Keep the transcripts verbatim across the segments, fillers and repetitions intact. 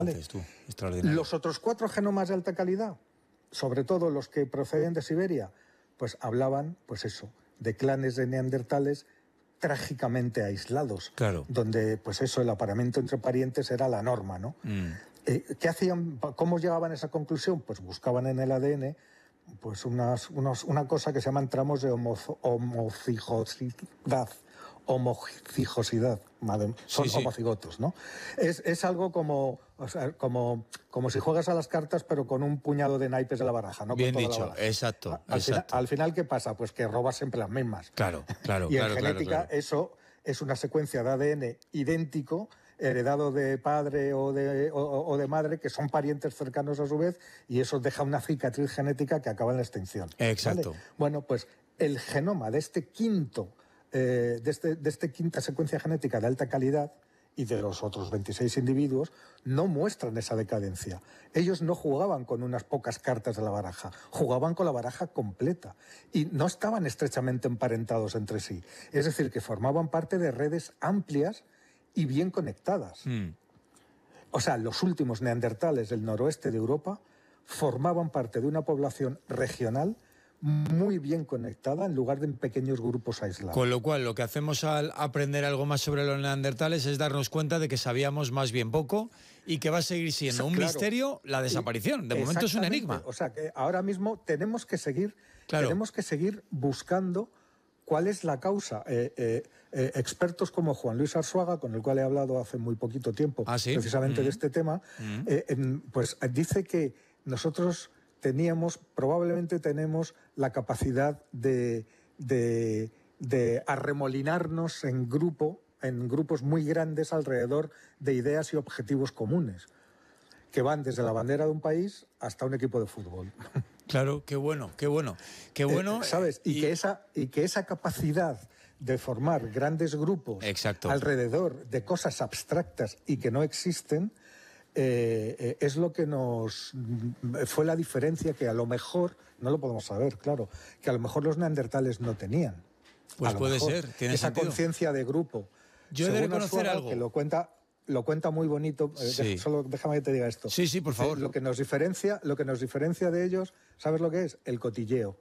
¿Vale? Tú, extraordinario. Los otros cuatro genomas de alta calidad, sobre todo los que proceden de Siberia, pues hablaban, pues eso, de clanes de neandertales trágicamente aislados, claro. donde, pues eso, el apareamiento entre parientes era la norma, ¿no? Mm. Eh, ¿Qué hacían? ¿Cómo llegaban a esa conclusión? Pues buscaban en el A D N pues unas, unos, una cosa que se llaman tramos de homo, homocigosidad. Homocigosidad, madre, son sí, sí. homocigotos, ¿no? Es, es algo como, o sea, como, como si juegas a las cartas pero con un puñado de naipes de la baraja, ¿no? Bien con toda dicho, la baraja. exacto. Al, exacto. Final, al final, ¿qué pasa? Pues que robas siempre las mismas. Claro, claro, y claro. en genética claro, claro. eso es una secuencia de A D N idéntico, heredado de padre o de, o, o de madre, que son parientes cercanos a su vez, y eso deja una cicatriz genética que acaba en la extinción. Exacto. ¿Vale? Bueno, pues el genoma de este quinto, eh, de, este, de este quinta secuencia genética de alta calidad y de los otros veintiséis individuos no muestran esa decadencia. Ellos no jugaban con unas pocas cartas de la baraja, jugaban con la baraja completa y no estaban estrechamente emparentados entre sí. Es decir, que formaban parte de redes amplias y bien conectadas. Mm. O sea, los últimos neandertales del noroeste de Europa formaban parte de una población regional muy bien conectada en lugar de en pequeños grupos aislados. Con lo cual, lo que hacemos al aprender algo más sobre los neandertales es darnos cuenta de que sabíamos más bien poco y que va a seguir siendo un claro. misterio la desaparición. De momento es un enigma. O sea, que ahora mismo tenemos que seguir, claro. tenemos que seguir buscando cuál es la causa. Eh, eh, eh, expertos como Juan Luis Arzuaga, con el cual he hablado hace muy poquito tiempo, ¿Ah, sí? precisamente mm. de este tema, mm. eh, eh, pues dice que nosotros teníamos, probablemente tenemos la capacidad de, de, de arremolinarnos en grupo, en grupos muy grandes alrededor de ideas y objetivos comunes, que van desde la bandera de un país hasta un equipo de fútbol. Claro, qué bueno, qué bueno, qué bueno. Eh, ¿Sabes? Y, y, que esa, y que esa capacidad de formar grandes grupos Exacto. alrededor de cosas abstractas y que no existen, Eh, eh, es lo que nos fue la diferencia que a lo mejor, no lo podemos saber, claro, que a lo mejor los neandertales no tenían. Pues puede mejor, ser, tiene esa sentido. conciencia de grupo. Yo he de reconocer algo. Que lo cuenta, lo cuenta muy bonito. Sí. Eh, solo déjame que te diga esto. Sí, sí, por favor. Eh, lo que nos diferencia, lo que nos diferencia de ellos, ¿sabes lo que es? El cotilleo.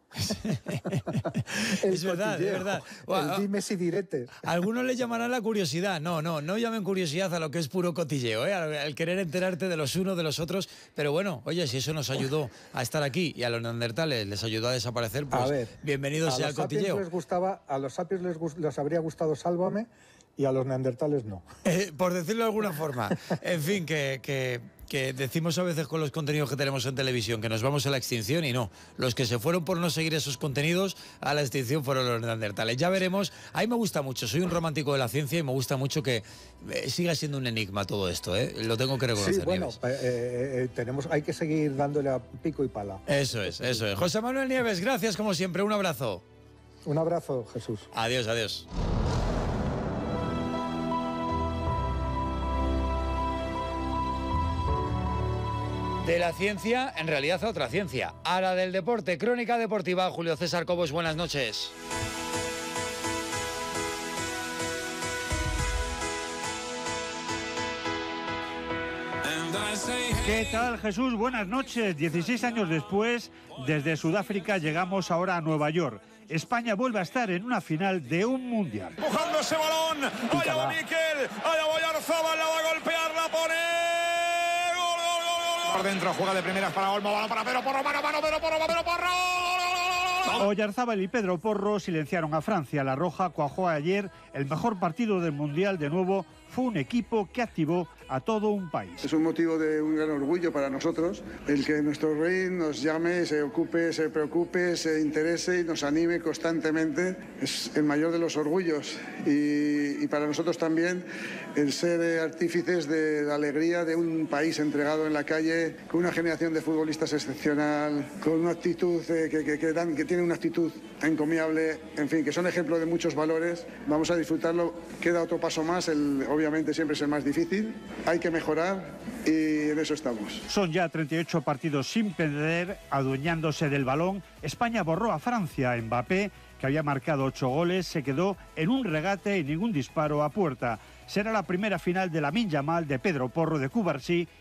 El es verdad, cotilleo, es verdad. El dimes y diretes. Algunos le llamarán la curiosidad. No, no, no llamen curiosidad a lo que es puro cotilleo, ¿eh? al, al querer enterarte de los unos de los otros. Pero bueno, oye, si eso nos ayudó a estar aquí y a los neandertales les ayudó a desaparecer, pues a ver, bienvenidos sea al cotilleo. Les gustaba, a los sapiens les, gust, les habría gustado Sálvame y a los neandertales no. Eh, por decirlo de alguna forma. En fin, que, que, que decimos a veces con los contenidos que tenemos en televisión que nos vamos a la extinción y no. Los que se fueron por no seguir esos contenidos a la extinción fueron los neandertales. Ya veremos. A mí me gusta mucho. Soy un romántico de la ciencia y me gusta mucho que eh, siga siendo un enigma todo esto. ¿eh? Lo tengo que reconocer. Sí, bueno, eh, eh, tenemos, hay que seguir dándole a pico y pala. Eso es, eso es. José Manuel Nieves, gracias como siempre. Un abrazo. Un abrazo, Jesús. Adiós, adiós. De la ciencia, en realidad a otra ciencia. A la del deporte. Crónica deportiva. Julio César Cobos, buenas noches. ¿Qué tal, Jesús? Buenas noches. dieciséis años después, desde Sudáfrica llegamos ahora a Nueva York. España vuelve a estar en una final de un mundial. Empujando ese balón. Allá va Miquel. Allá va Arzabal. La va a golpear. La pone. Gol, gol, gol, gol. Por dentro, juega de primeras para Olmo. Balón para Pedro Porro. Mano, mano, Pedro Porro. Pedro Porro. Oyarzábal y Pedro Porro silenciaron a Francia. La Roja cuajó ayer el mejor partido del mundial. De nuevo, fue un equipo que activó a todo un país. Es un motivo de un gran orgullo para nosotros el que nuestro rey nos llame, se ocupe, se preocupe, se interese y nos anime constantemente. Es el mayor de los orgullos y, y para nosotros también el ser artífices de la alegría de un país entregado en la calle con una generación de futbolistas excepcional, con una actitud eh, que, que, que, dan, que tiene una actitud encomiable, en fin, que son ejemplo de muchos valores. Vamos a disfrutarlo. Queda otro paso más, el, obviamente siempre es el más difícil. Hay que mejorar y en eso estamos. Son ya treinta y ocho partidos sin perder, adueñándose del balón. España borró a Francia. Mbappé, que había marcado ocho goles, se quedó en un regate y ningún disparo a puerta. Será la primera final de Lamine Yamal, de Pedro Porro, de Cubarsí